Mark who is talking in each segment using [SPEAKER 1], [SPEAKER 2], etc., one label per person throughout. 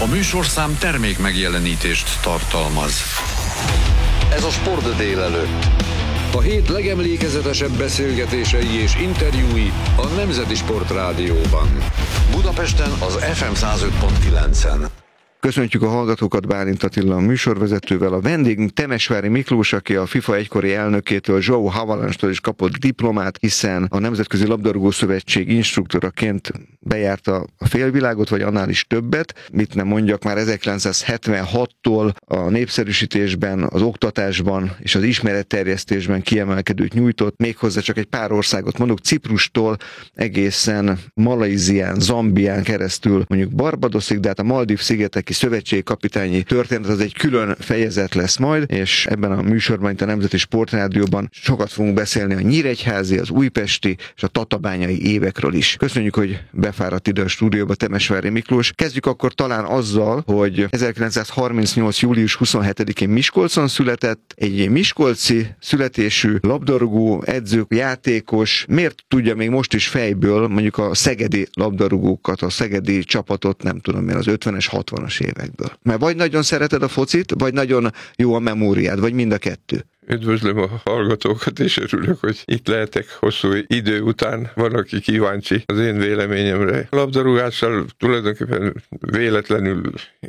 [SPEAKER 1] A műsorszám termék megjelenítést tartalmaz.
[SPEAKER 2] Ez a Sport délelőtt. A hét legemlékezetesebb beszélgetései és interjúi a Nemzeti Sport Rádióban. Budapesten az FM 105.9-en.
[SPEAKER 3] Köszöntjük a hallgatókat, Bálint Attila a műsorvezetővel. A vendégünk Temesvári Miklós, aki a FIFA egykori elnökétől, João Havalans-tól is kapott diplomát, hiszen a Nemzetközi Labdarúgó Szövetség instruktoraként bejárta a félvilágot, vagy annál is többet. Mit nem mondjak, már 1976-tól a népszerűsítésben, az oktatásban és az ismeretterjesztésben kiemelkedőt nyújtott, méghozzá csak egy pár országot mondok, Ciprustól egészen Malajzián, Zambián keresztül, mondjuk Barbadosig, de hát a Maldív-szigeteki szövetségkapitányi történet az egy külön fejezet lesz majd, és ebben a műsorban, itt a Nemzeti Sportrádióban sokat fogunk beszélni a nyíregyházi, az újpesti és a tatabányai évekről is. Köszönjük, hogy befáradt ide a stúdióba Temesvári Miklós. Kezdjük akkor talán azzal, hogy 1938. július 27-én Miskolcon született, egy miskolci születésű labdarúgó, edző, játékos. Miért tudja még most is fejből mondjuk a szegedi labdarúgókat, a szegedi csapatot, nem tudom én, az 50-es, 60-as évekből? Mert vagy nagyon szereted a focit, vagy nagyon jó a memóriád, vagy mind a kettő.
[SPEAKER 4] Üdvözlöm a hallgatókat, és örülök, hogy itt lehetek hosszú idő után. Van, aki kíváncsi az én véleményemre. A labdarúgással tulajdonképpen véletlenül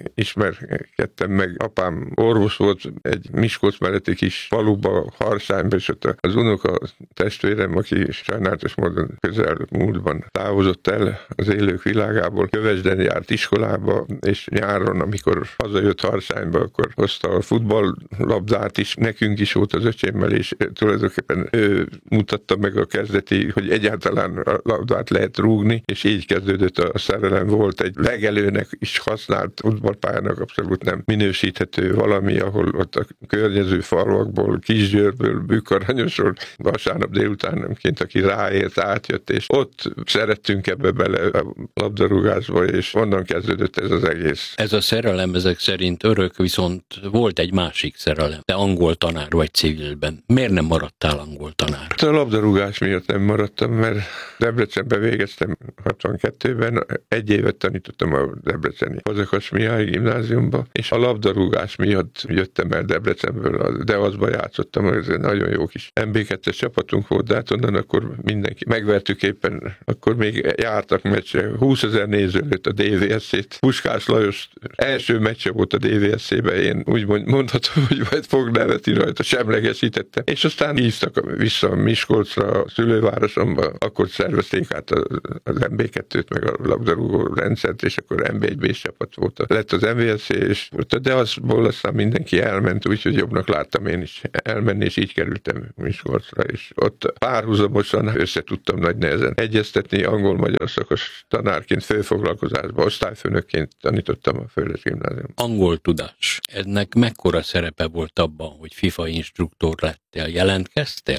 [SPEAKER 4] ismerkedtem meg. Apám orvos volt egy Miskolc melletti kis faluba, Harsányba, és ott az unoka testvérem, aki sajnálatos módon közel múltban távozott el az élők világából, Kövesden járt iskolába, és nyáron, amikor hazajött Harsányba, akkor hozta a futballlabdát is, nekünk is volt az öcsémmel, és tulajdonképpen ő mutatta meg a kezdeti, hogy egyáltalán a labdát lehet rúgni, és így kezdődött a szerelem. Volt egy legelőnek is használt futballpályának abszolút nem minősíthető valami, ahol ott a környező falvakból, Kisgyőrből, Bükkaranyosról vasárnap délutánonként, aki ráért, átjött, és ott szerettünk ebbe bele a labdarúgásba, és onnan kezdődött ez az egész.
[SPEAKER 5] Ez a szerelem ezek szerint örök, viszont volt egy másik szerelem. Te angol tanár vagy civilben. Miért nem maradtál angol tanár?
[SPEAKER 4] A labdarúgás miatt nem maradtam, mert Debrecenben végeztem 62-ben, egy évet tanítottam a debreceni Fazekas Mihály gimnáziumba, és a labdarúgás miatt jöttem el Debrecenből, de azba játszottam, ez egy nagyon jó kis MB2-es csapatunk volt, de hát onnan akkor mindenki megvertük éppen, akkor még jártak meccse, 20 000 néző lőtt a DVSC-t, Puskás Lajos első meccse volt a DVSC-ben, én úgy mondhatom, hogy majd fog nevetni rajta, semlegesítette, és aztán hívtak vissza Miskolcra, a szülővárosomba, akkor szervezték át az MB2-t, meg a labdarúgó rendszert, és akkor MB1-B csapat volt. Lett az MVSC, és de azból aztán mindenki elment, úgyhogy jobbnak láttam én is elmenni, és így kerültem Miskolcra, és ott párhuzamosan összetudtam nagy nehezen egyeztetni, angol-magyar szakos tanárként, főfoglalkozásban, osztályfőnökként tanítottam a Földes Gimnáziumban.
[SPEAKER 5] Angol tudás. Ennek mekkora szerepe volt abban, hogy FIFA instruktor lettél? Jelentkeztél?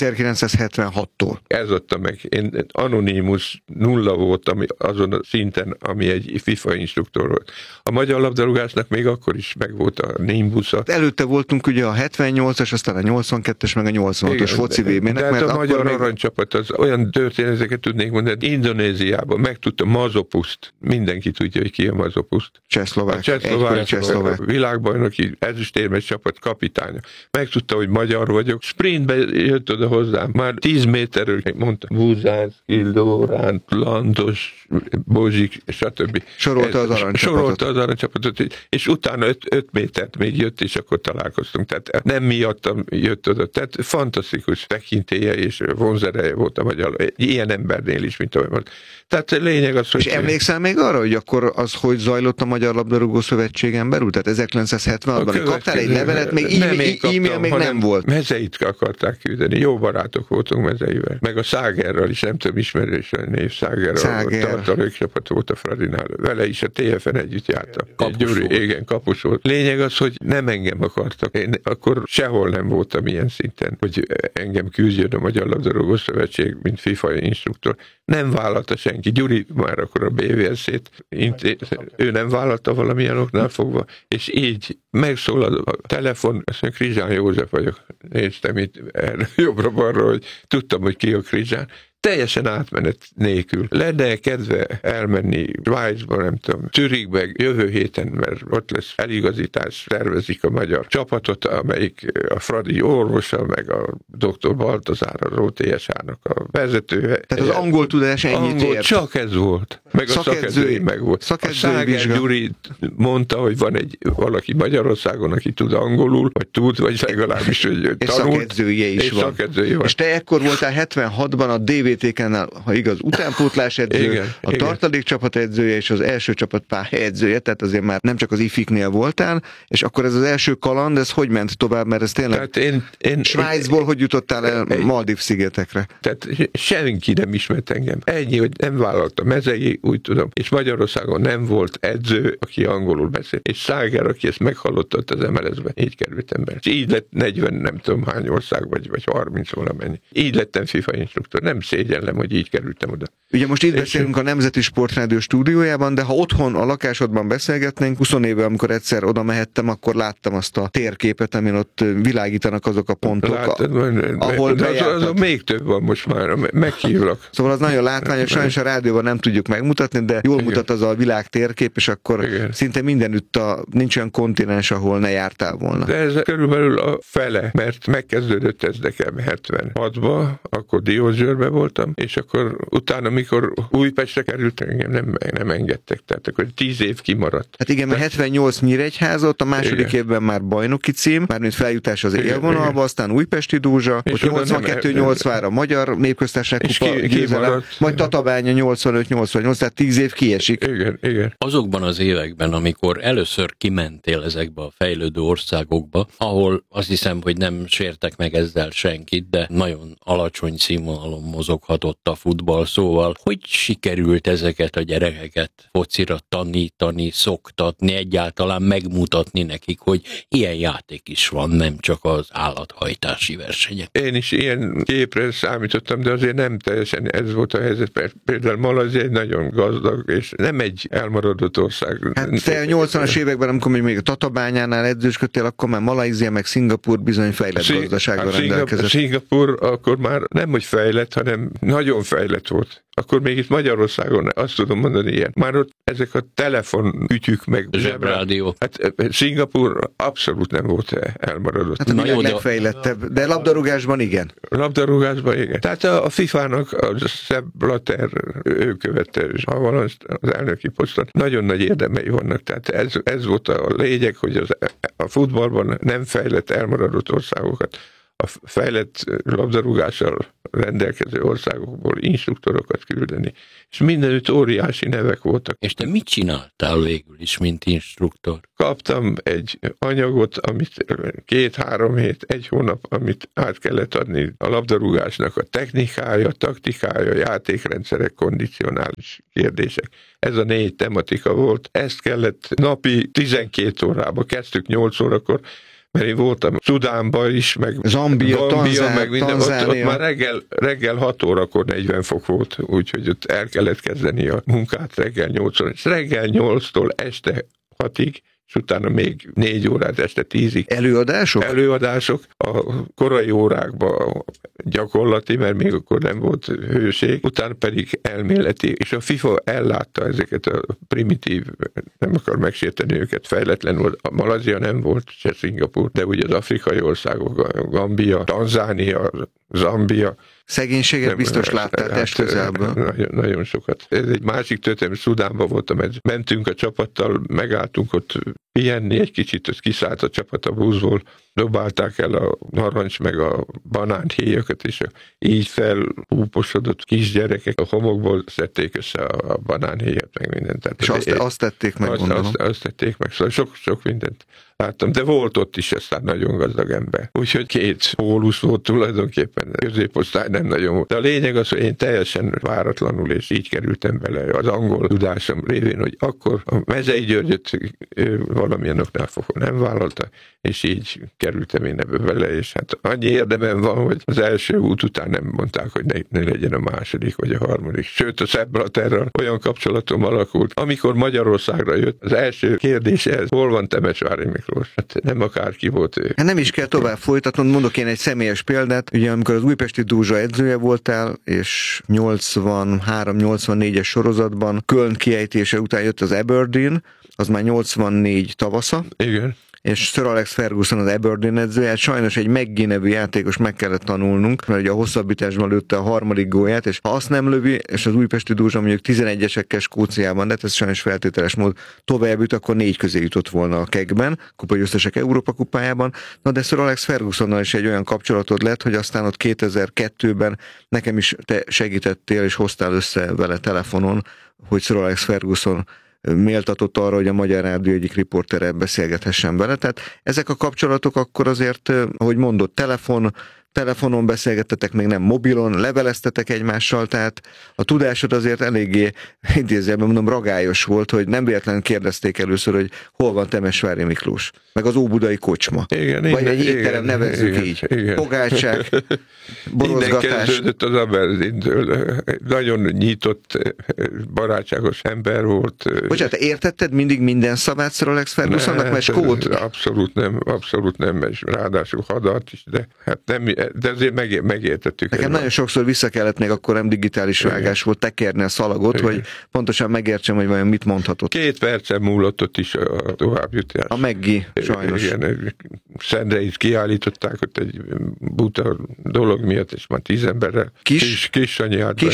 [SPEAKER 3] 1976-tól.
[SPEAKER 4] Ez adta meg. Én anonimus nulla voltam azon a szinten, ami egy FIFA instruktor volt. A magyar labdarúgásnak még akkor is megvolt a nimbusza.
[SPEAKER 3] Előtte voltunk ugye a 78-as, aztán a 82-es, meg a 86-os foci VB-nek.
[SPEAKER 4] De hát a magyar aranycsapat, az olyan történeteket tudnék mondani, Indonéziában megtudta Mazopuszt. Mindenki tudja, hogy ki a Mazopuszt.
[SPEAKER 3] Csehszlovák.
[SPEAKER 4] Világbajnoki ezüstérmes csapat kapitánya. Megtudta, hogy magyar vagyok. Sprintbe jött oda hozzám. Már 10 méterről mondta Búzán, Kildórán, Landos, Bozsik, stb.
[SPEAKER 3] Sorolta az aranycsapatot.
[SPEAKER 4] És utána 5 métert még jött, és akkor találkoztunk. Tehát nem miattam jött oda. Tehát fantasztikus tekintélye és vonzereje volt a magyar. Ilyen embernél is, mint ahogy mondta. Tehát lényeg az, hogy...
[SPEAKER 3] És emlékszel még arra, hogy akkor az, hogy zajlott a Magyar Labdarúgó Szövetségen belül? Tehát 1976-ban kaptál egy levelet, még e-mail még nem volt.
[SPEAKER 4] Mezeit akarták küldeni. Jó barátok voltunk Mezeivel. Meg a Szágerral is, nem tudom, ismerős a név Szágerral. Tartalékcsapat volt a Fradinál. Vele is a TFN együtt jártam. Igen, kapus volt. Lényeg az, hogy nem engem akartak. Én akkor sehol nem voltam ilyen szinten, hogy engem küldjön a Magyar Labdarúgó Szövetség, mint FIFA instruktor. Nem vállalta senki. Gyuri már akkor a BVSC-t, ő nem vállalta valamilyen oknál fogva, és így megszólal a telefon, azt mondja, Krizsán József vagyok. Néztem itt jobbra-balra, hogy tudtam, hogy ki a Krizsán. teljesen átmenet nélkül. Lenne kedve elmenni Svájcba, nem tudom, Zürichbe jövő héten, mert ott lesz eligazítás, tervezik a magyar csapatot, amelyik a Fradi orvosa, meg a dr. Baltazár, az OTSA-nak a vezetője.
[SPEAKER 3] Tehát az angol tudás ennyit ért.
[SPEAKER 4] Csak ez volt. Meg a szakedzői meg volt. A Száger Gyuri mondta, hogy van valaki Magyarországon, aki tud angolul, vagy tud, vagy legalábbis, hogy tanult.
[SPEAKER 3] Szakedzője is van. És te ekkor voltál 76-ban a DVTK-nál, ha igaz, utánpótlás edző, a tartalékcsapat edzője és az első csapat pályaedzője, tehát azért már nem csak az IFIK-nél voltál, és akkor ez az első kaland, ez hogy ment tovább, mert ez tényleg Svájcból hogy jutottál el Maldív-szigetekre?
[SPEAKER 4] Tehát senki nem ismert engem. Ennyi, hogy nem vállalta Mezei, úgy tudom, és Magyarországon nem volt edző, aki angolul beszél. És Száger, aki ezt meghallotta az MLS-ben, így kerültem be. És így lett 40, nem tudom hány ország, vagy 30 valamennyi. Így lettem FIFA instruktor. Nem szégyellem, hogy így kerültem oda.
[SPEAKER 3] Ugye most itt beszélünk a Nemzeti Sportrádió stúdiójában, de ha otthon a lakásodban beszélgetnénk, 20 éve, amikor egyszer oda mehettem, akkor láttam azt a térképet, amin ott világítanak azok a pontok, ahol
[SPEAKER 4] az még több van most már, meghívlak.
[SPEAKER 3] Szóval az nagyon látványos, sajnos a rádióban nem tudjuk megmutatni, de jól mutat az a világ térkép, és akkor szinte mindenütt nincs olyan kontinens, ahol ne jártál volna.
[SPEAKER 4] De ez körülbelül a fele, mert megkezdődött ez nekem 76-ba, akkor Diósgyőrbe voltam, és akkor utána, mikor Újpestre került, engem nem engedtek, tehát akkor 10 év kimaradt.
[SPEAKER 3] Hát igen, mert 78 Nyíregyházott, a második évben már bajnoki cím, mármint feljutás az élvonalba, aztán Újpesti Dózsa, ott 82-80-ra a Magyar Népköztársaság kupa győzelem, majd Tatabánya 85-88, tehát 10 év kiesik.
[SPEAKER 4] Igen.
[SPEAKER 5] Azokban az években, amikor először kimentél ezekbe a fejlődő országokba, ahol azt hiszem, hogy nem sértek meg ezzel senkit, de nagyon alacsony színvonalon mozoghatott a futball, szóval hogy sikerült ezeket a gyerekeket focira tanítani, szoktatni, egyáltalán megmutatni nekik, hogy ilyen játék is van, nem csak az állathajtási versenyek.
[SPEAKER 4] Én is ilyen képre számítottam, de azért nem teljesen ez volt a helyzet. Például Malajzia egy nagyon gazdag, és nem egy elmaradott ország.
[SPEAKER 3] Hát te a 80-as években, amikor még a Tatabányánál edzősködtél, akkor már Malajzia meg Szingapúr bizony fejlett gazdasággal rendelkezett.
[SPEAKER 4] Szingapúr akkor már nem hogy fejlett, hanem nagyon fejlett volt. Akkor még itt Magyarországon azt tudom mondani ilyen. Már ott ezek a telefonütyük meg
[SPEAKER 5] zsebrádió.
[SPEAKER 4] Hát Szingapúr abszolút nem volt elmaradott.
[SPEAKER 3] Hát a világ legfejlettebb, de labdarúgásban igen.
[SPEAKER 4] Labdarúgásban igen. Tehát a FIFA-nak a Sepp Blatter, ő követte az elnöki poszton. Nagyon nagy érdemei vannak. Tehát ez volt a lényeg, hogy a futballban nem fejlett elmaradott országokat a fejlett labdarúgással rendelkező országokból instruktorokat küldeni. És mindenütt óriási nevek voltak.
[SPEAKER 5] És te mit csináltál végül is, mint instruktor?
[SPEAKER 4] Kaptam egy anyagot, amit 2-3 hét, 1 hónap, amit át kellett adni a labdarúgásnak a technikája, taktikája, játékrendszerek, kondicionális kérdések. Ez a 4 tematika volt. Ezt kellett napi 12 órába, kezdtük 8 órakor, mert én voltam Szudánban is, meg
[SPEAKER 3] Zambia,
[SPEAKER 4] meg minden, ott már reggel 6 órakor 40 fok volt, úgyhogy ott el kellett kezdeni a munkát reggel 8-tól, és reggel 8-tól este 6-ig, és utána még 4 órát este 10-ig.
[SPEAKER 3] Előadások?
[SPEAKER 4] Előadások. A korai órákban gyakorlati, mert még akkor nem volt hőség, utána pedig elméleti, és a FIFA ellátta ezeket a primitív, nem akar megsérteni őket, fejletlenül. A Malajzia nem volt, se Szingapúr, de ugye az afrikai országok, a Gambia, Tanzánia, Zambia.
[SPEAKER 3] Szegénységet biztos láttál testközelből.
[SPEAKER 4] Nagyon sokat. Ez egy másik történet, Szudánban voltam, mentünk a csapattal, megálltunk ott pihenni egy kicsit, az kiszállt a csapat a buszból, dobálták el a narancs meg a banánhéjakat, és így felhúposodott kisgyerekek a homokból szedték össze a banánhéjat, meg mindent. Tehát
[SPEAKER 3] és azt tették meg, gondolom.
[SPEAKER 4] Azt tették meg, szóval sok mindent láttam, de volt ott is aztán nagyon gazdag ember. Úgyhogy 2 pólusz volt tulajdonképpen, középosztály nem nagyon volt. De a lényeg az, hogy én teljesen váratlanul, és így kerültem bele az angol tudásom révén, hogy akkor a Mezei Györgyöt valamilyen oknál fogva nem vállalta, és így kerültem én ebbe bele, és hát annyi érdemem van, hogy az első út után nem mondták, hogy ne legyen a második vagy a harmadik. Sőt, a Sepp Blatterrel olyan kapcsolatom alakult, amikor Magyarországra jött, az első kérdése ez, hol van Temesvári Miklós? Hát nem akárki volt ő.
[SPEAKER 3] Hát nem is kell tovább folytatnod, mondok én egy személyes példát, ugye amikor az Újpesti Dózsa edzője voltál, és 83-84-es sorozatban Köln kiejtése után jött az Aberdeen, az már 84 tavasza.
[SPEAKER 4] Igen.
[SPEAKER 3] És Sir Alex Ferguson az Aberdeen edzője, sajnos egy McGee nevű játékos meg kellett tanulnunk, mert ugye a hosszabbításban lőtte a harmadik gólját, és ha azt nem lövi, és az Újpesti Dózsa mondjuk 11-esekkel Skóciában, de ez sajnos feltételes mód tovább jut, akkor 4 közé jutott volna a kegben, kupagyőztesek Európa kupájában. Na de Sir Alex Fergusonnal is egy olyan kapcsolatod lett, hogy aztán ott 2002-ben nekem is te segítettél, és hoztál össze vele telefonon, hogy Sir Alex Ferguson méltatott arra, hogy a Magyar Rádió egyik riportere beszélgethessen vele. Tehát ezek a kapcsolatok akkor azért, ahogy mondott, telefonon beszélgettetek, még nem mobilon, leveleztetek egymással, tehát a tudásod azért eléggé, idézőjelben mondom, ragályos volt, hogy nem véletlenül kérdezték először, hogy hol van Temesvári Miklós, meg az óbudai kocsma.
[SPEAKER 4] Igen,
[SPEAKER 3] vagy egy étterem, nevezzük így. Igen. Pogácsák, borozgatás.
[SPEAKER 4] Innen kezdődött az Aberdeen-től. Nagyon nyitott, barátságos ember volt.
[SPEAKER 3] Bocsánat, értetted mindig minden szavát Sir Alex Fergusonnak, mert skót?
[SPEAKER 4] Abszolút nem, és ráadásul hadat is, de hát nem, de azért megértettük.
[SPEAKER 3] Nekem nagyon sokszor vissza kellett, még akkor nem digitális vágás volt, tekerni a szalagot, igen, hogy pontosan megértsem, hogy vajon mit mondhatott.
[SPEAKER 4] 2 percen múlott ott is a továbbjutás.
[SPEAKER 3] A McGee, sajnos.
[SPEAKER 4] Igen, Szendreit kiállították ott egy buta dolog miatt, és már 10 emberrel Kissanyárban.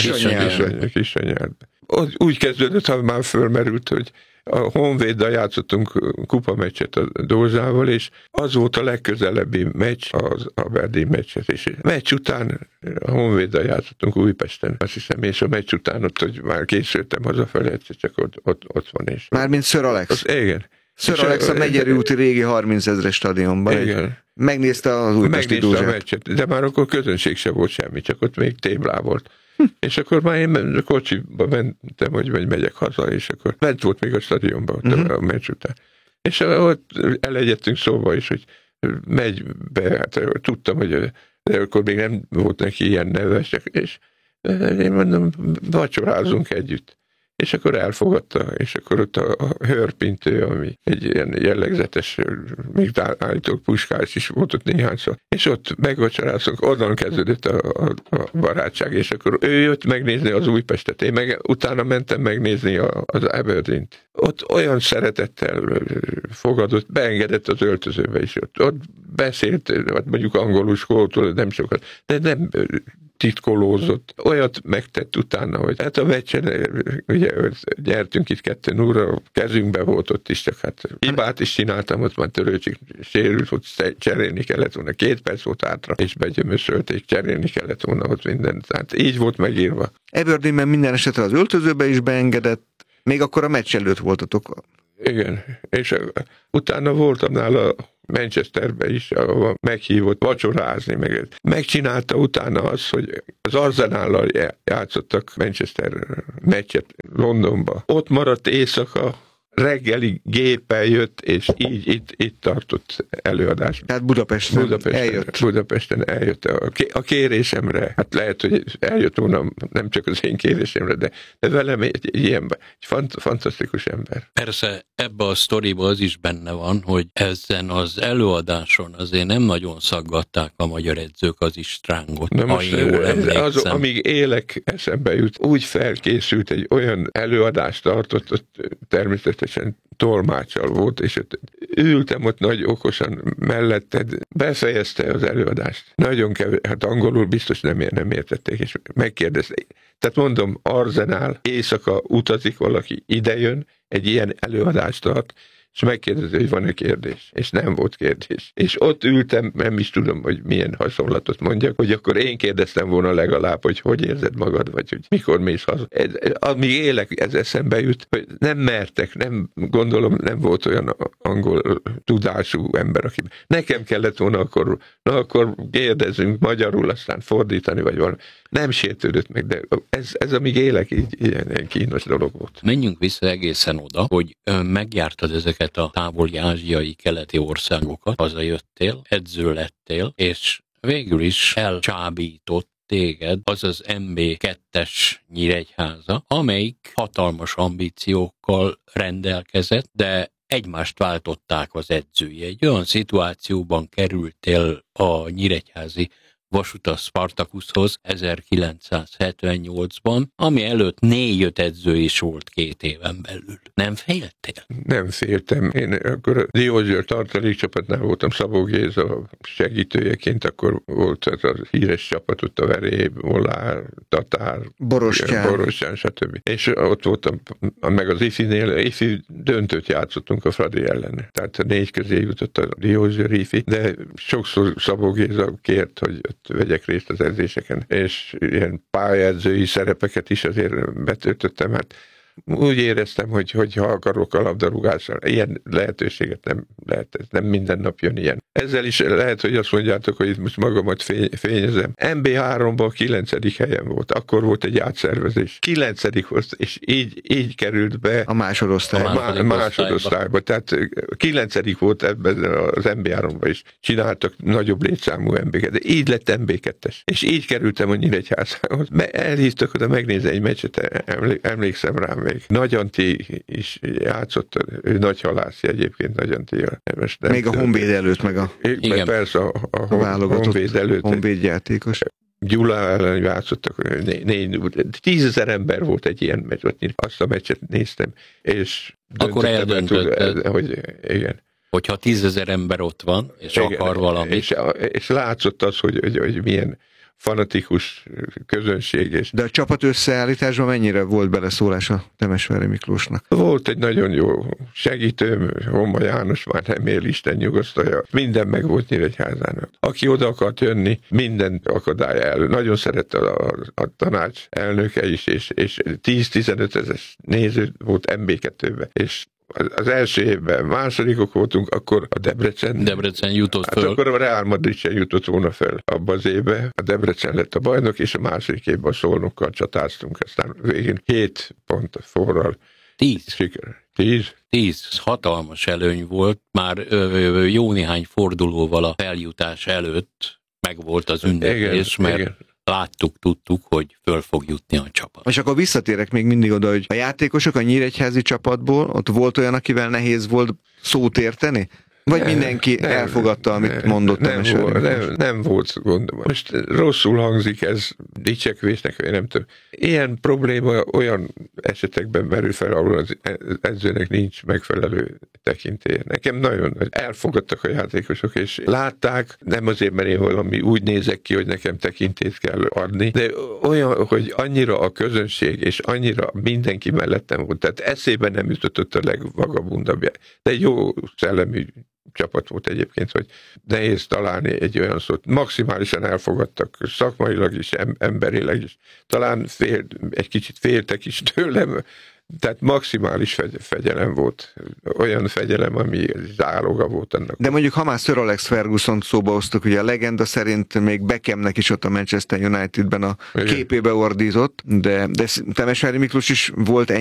[SPEAKER 4] Úgy kezdődött, ha már fölmerült, hogy a Honvéddal játszottunk kupameccset a Dózsával, és az volt a legközelebbi meccs, az Aberdeen meccset, és meccs után a Honvéddal játszottunk Újpesten, azt hiszem, és a meccs után ott, hogy már készültem hazafelé, egyszer csak ott van. És
[SPEAKER 3] mármint Sir Alex?
[SPEAKER 4] Igen.
[SPEAKER 3] Sir Alex a Megyeri úti régi 30 000-es stadionban.
[SPEAKER 4] Igen.
[SPEAKER 3] Megnézte az Újpesti Dózsát.
[SPEAKER 4] Megnézte a meccset, de már akkor közönség se volt semmi, csak ott még téblá volt. És akkor már én kocsiba mentem, hogy megyek haza, és akkor bent volt még a stadionban a meccs után. És ott elegyedtünk szóba is, hogy megy be, hát tudtam, hogy de akkor még nem volt neki ilyen neves, és én mondom, vacsorázunk együtt. És akkor elfogadta, és akkor ott a hörpintő, ami egy ilyen jellegzetes, még állítólag Puskás is volt ott néhányszor, és ott megvacsorázunk, onnan kezdődött a barátság, és akkor ő jött megnézni az Újpestet, én meg utána mentem megnézni az Aberdeen-t. Ott olyan szeretettel fogadott, beengedett az öltözőbe is, ott beszélt, mondjuk angolul, skótól, nem sokat, de nem titkolózott. Olyat megtett utána, hogy hát a meccsen, ugye gyertünk itt 2-0-ra, kezünkbe volt ott is, csak hát hibát is csináltam, ott már Törőcsik sérült, ott cserélni kellett volna, 2 perc volt hátra, és begyömöszölték, cserélni kellett volna ott mindent. Tehát így volt megírva.
[SPEAKER 3] Aberdeenben minden esetre az öltözőbe is beengedett, még akkor a meccs előtt voltatok.
[SPEAKER 4] Igen, és utána voltam nála Manchesterbe is, ahol meghívott vacsorázni, megcsinálta utána azt, hogy az Arsenállal játszottak Manchester meccset Londonba. Ott maradt éjszaka, reggeli géppel jött, és így itt tartott előadást.
[SPEAKER 3] Tehát Budapesten
[SPEAKER 4] eljött a kérésemre. Hát lehet, hogy eljött volna nem csak az én kérésemre, de velem egy ilyen fantasztikus ember.
[SPEAKER 5] Persze ebbe a sztoriba az is benne van, hogy ezen az előadáson azért nem nagyon szaggatták a magyar edzők az istrángot.
[SPEAKER 4] Na most
[SPEAKER 5] jól emlékszem.
[SPEAKER 4] amíg élek, eszembe jut, úgy felkészült, egy olyan előadást tartott, ott természetesen tolmáccsal volt, és ültem ott nagy okosan melletted, befejezte az előadást. Nagyon kevés, hát angolul biztos nem értették, és megkérdezték. Tehát mondom, Arsenal, éjszaka utazik valaki, idejön, egy ilyen előadást tart, és megkérdezi, hogy van-e kérdés. És nem volt kérdés. És ott ültem, nem is tudom, hogy milyen hasonlatot mondjak, hogy akkor én kérdeztem volna legalább, hogy érzed magad, vagy hogy mikor mész haza. Amíg élek, ez eszembe jut, hogy nem mertek, nem gondolom, nem volt olyan angol tudású ember, aki nekem kellett volna akkor kérdezzünk magyarul, aztán fordítani, vagy valami. nem sértődött meg, de ez amíg élek, így ilyen kínos dolog volt.
[SPEAKER 5] Menjünk vissza egészen oda, hogy megjártad ezeket a távoli ázsiai, keleti országokat, hazajöttél, edző lettél, és végül is elcsábított téged az az MB2-es Nyíregyháza, amelyik hatalmas ambíciókkal rendelkezett, de egymást váltották az edzői. Egy olyan szituációban kerültél a nyíregyházi Vasutas Spartakuszhoz 1978-ban, ami előtt 4-5 edző is volt 2 éven belül. Nem féltél?
[SPEAKER 4] Nem féltem. Én akkor a Diózsőr tartalékcsapatnál voltam, Szabó Géza segítőjeként, akkor volt ez a híres csapat, ott a Veréb, Molár, Tatár, Borostyán, stb. És ott voltam, meg az IFI döntőt játszottunk a Fradi ellen. Tehát 4 közé jutott a Diózsőr IFI, de sokszor Szabó Géza kért, hogy vegyek részt az edzéseken, és ilyen pályaedzői szerepeket is azért betöltöttem. Hát úgy éreztem, hogy ha akarok a labdarúgással, ilyen lehetőséget nem lehet, ez nem minden nap jön ilyen. Ezzel is lehet, hogy azt mondjátok, hogy itt most magamat fényezem. MB3-ban 9. helyen volt, akkor volt egy átszervezés. 9. volt, és így került be
[SPEAKER 3] a másodosztályba.
[SPEAKER 4] Másodosztályba. Tehát 9. volt ebben az MB3-ban is. Csináltak nagyobb létszámú MB-ket, de így lett MB2-es. És így kerültem a Nyíregyházához. Elhívtak oda megnézni egy meccset, emlékszem rám még. Nagy Antti is játszott, ő nagy halász egyébként, Nagy Antti.
[SPEAKER 3] Még a Honvéd előtt, meg a
[SPEAKER 4] persze a Honvéd előtt.
[SPEAKER 3] Honvéd játékos.
[SPEAKER 4] Gyula ellen játszottak, 10 000 ember volt egy ilyen meccs, azt a meccset néztem, és
[SPEAKER 5] akkor eldöntötted,
[SPEAKER 4] hogy igen.
[SPEAKER 5] Hogyha 10 000 ember ott van, és igen, akar valamit.
[SPEAKER 4] És látszott az, hogy milyen fanatikus közönség.
[SPEAKER 3] De a csapat összeállításban mennyire volt beleszólás a Temesvári Miklósnak?
[SPEAKER 4] Volt egy nagyon jó segítőm, Homma János, már nem él, Isten nyugasztalja. Minden meg volt Nyíregyházának. Aki oda akart jönni, minden akadály elő. Nagyon szerette a tanács elnöke is, és 10-15 ezeres néző volt MB2-ben, és az első évben másodikok voltunk, akkor a Debrecen
[SPEAKER 5] jutott föl.
[SPEAKER 4] Akkor a Real Madrid sem jutott volna fel abban az évben. A Debrecen lett a bajnok, és a második évben a Szolnokkal csatáztunk, aztán végén 7 pont forral.
[SPEAKER 5] 10.
[SPEAKER 4] Siker.
[SPEAKER 5] 10 hatalmas előny volt, már jó néhány fordulóval a feljutás előtt meg volt az ünneplés, mert igen. Láttuk, tudtuk, hogy föl fog jutni a csapat.
[SPEAKER 3] És akkor visszatérek még mindig oda, hogy a játékosok a nyíregyházi csapatból, ott volt olyan, akivel nehéz volt szót érteni? Vagy mindenki elfogadta, amit mondott
[SPEAKER 4] nem volt gondom. Most rosszul hangzik ez dicsekvésnek, vagy nem tudom. Ilyen probléma olyan esetekben merül fel, ahol az edzőnek nincs megfelelő tekintélye. Nekem nagyon elfogadtak a játékosok, és látták, nem azért, mert én valami úgy nézek ki, hogy nekem tekintét kell adni, de olyan, hogy annyira a közönség, és annyira mindenki mellettem volt. Tehát eszébe nem jutott a legvagabundabb. De egy jó szellemű csapat volt egyébként, hogy nehéz találni egy olyan szót. Maximálisan elfogadtak, szakmailag is, emberileg is. Talán egy kicsit féltek is tőlem, tehát maximális fegyelem volt. Olyan fegyelem, ami záloga volt annak.
[SPEAKER 3] De mondjuk, ha már Sir Alex Ferguson szóba hoztuk, ugye a legenda szerint még Beckhamnek is ott a Manchester Unitedben a képébe ordított, de Temesvári Miklós is volt